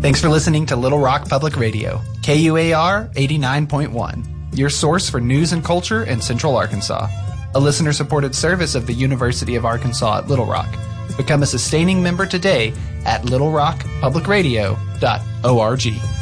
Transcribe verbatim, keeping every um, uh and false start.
Thanks for listening to Little Rock Public Radio, K U A R eighty-nine point one, your source for news and culture in Central Arkansas. A listener-supported service of the University of Arkansas at Little Rock. Become a sustaining member today at little rock public radio dot org.